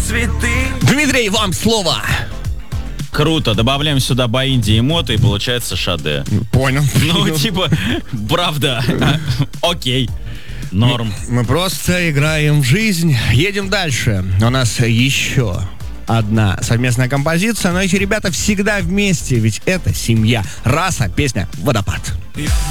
цветы. Дмитрий, вам слово. Круто, добавляем сюда Баинди и Мото, и получается Шаде. Понял. Ну, типа, правда. Окей. Норм. Мы просто играем в жизнь. Едем дальше. У нас еще одна совместная композиция, но эти ребята всегда вместе, ведь это семья. Раса, песня «Водопад».